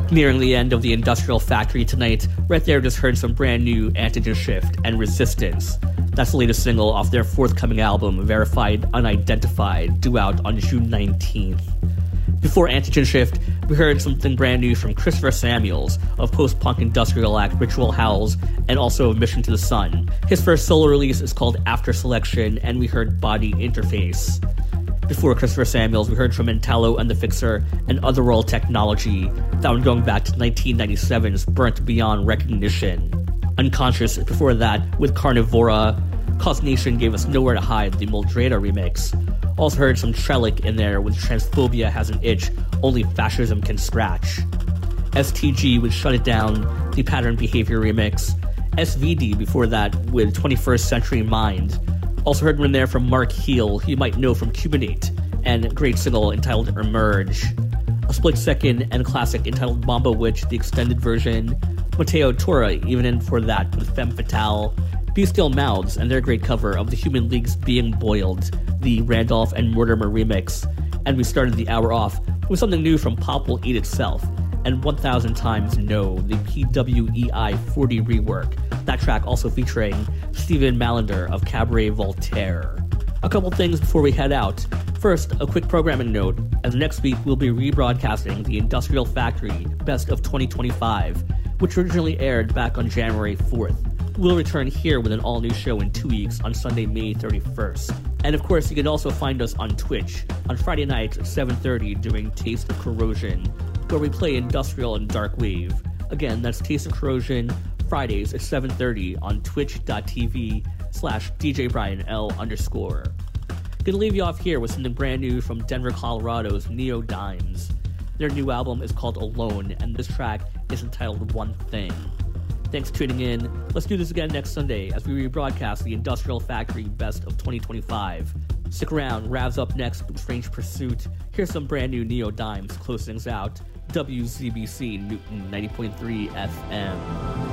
Nearing the end of the Industrial Factory tonight, right there just heard some brand new Antigen Shift and Resistance. That's the latest single off their forthcoming album, Verified Unidentified, due out on June 19th. Before Antigen Shift, we heard something brand new from Christopher Samuels of post-punk industrial act Ritual Howls and also Mission to the Sun. His first solo release is called After Selection, and we heard Body Interface. Before Christopher Samuels, we heard from Mentallo and the Fixer and Otherworld Technology, that one going back to 1997's Burnt Beyond Recognition. Unconscious before that with Carnivora. Cause Nation gave us Nowhere to Hide, the Moldreda remix. Also heard some Trellick in there with Transphobia Has an Itch, Only Fascism Can Scratch. STG with Shut It Down, the Pattern Behavior remix. SVD before that with 21st Century Mind. Also heard one in there from Mark Heel, who you might know from Cubanate, and a great single entitled Emerge. A split second and classic entitled Mambo Witch, the extended version. Mateo Tora even in for that with Femme Fatale. Be Still Mouths and their great cover of the Human League's Being Boiled, the Randolph and Mortimer remix. And we started the hour off with something new from Pop Will Eat Itself and 1000 Times No, the PWEI 40 rework. That track also featuring Stephen Malander of Cabaret Voltaire. A couple things before we head out. First, a quick programming note, as next week we'll be rebroadcasting the Industrial Factory Best of 2025, which originally aired back on January 4th. We'll return here with an all-new show in 2 weeks on Sunday, May 31st. And of course, you can also find us on Twitch on Friday nights at 7:30 during Taste of Corrosion, where we play industrial and dark wave. Again, that's Taste of Corrosion, Fridays at 7:30 on twitch.tv/DJBrianL_. Gonna leave you off here with something brand new from Denver, Colorado's Neo Dimes. Their new album is called Alone, and this track is entitled One Thing. Thanks for tuning in. Let's do this again next Sunday as we rebroadcast the Industrial Factory Best of 2025. Stick around, Rav's up next with Strange Pursuit. Here's some brand new Neo Dimes to close things out. WZBC Newton 90.3 FM.